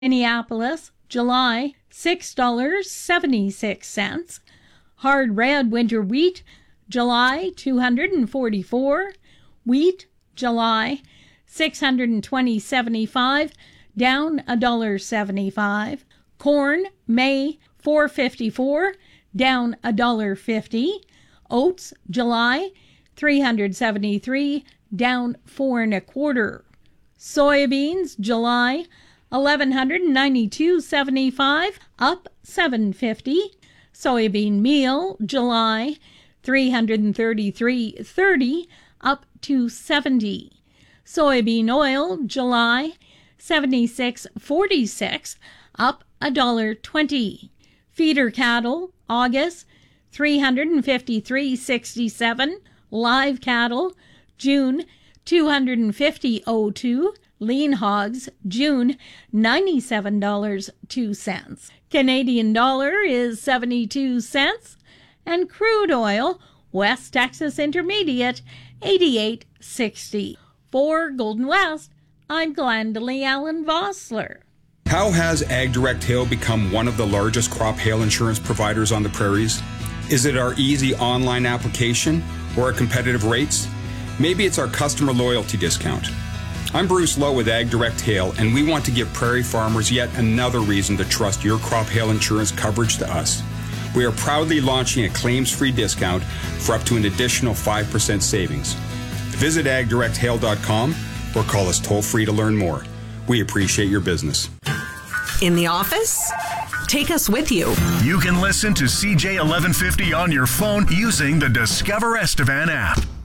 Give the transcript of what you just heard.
Minneapolis, July, $6.76. Hard red winter wheat, July, $244. Wheat, July, $620.75, down $1.75. Corn, May, $4.54, down $1.50. Oats, July, $373, down $4.25. Soybeans, July, $1,192.75, up $7.50. Soybean meal, July, $333.30, up $2.70. Soybean oil, July, $76.46, up $1.20. Feeder cattle, August, $353.67. Live cattle, June, $250.02. Lean hogs, June, $97.02. Canadian dollar is 72 cents. And crude oil, West Texas Intermediate, 88.60. For Golden West, I'm Glendalee Allen Vossler. How has AgDirect Hail become one of the largest crop hail insurance providers on the prairies? Is it our easy online application or our competitive rates? Maybe it's our customer loyalty discount. I'm Bruce Lowe with AgDirect Hail, and we want to give prairie farmers yet another reason to trust your crop hail insurance coverage to us. We are proudly launching a claims-free discount for up to an additional 5% savings. Visit agdirecthail.com or call us toll-free to learn more. We appreciate your business. In the office? Take us with you. You can listen to CJ 1150 on your phone using the Discover Estevan app.